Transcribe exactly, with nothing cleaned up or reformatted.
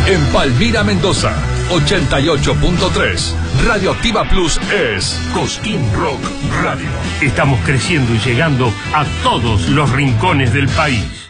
En Palmira, Mendoza, ochenta y ocho punto tres. Radioactiva Plus es Cosquín Rock Radio. Estamos creciendo y llegando a todos los rincones del país.